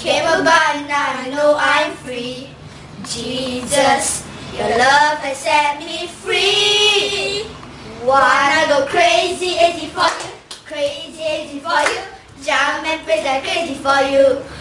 came about and now I know I'm free. Jesus, your love has set me free. Wanna go crazy for you, crazy for you. Jump and praise like crazy for you.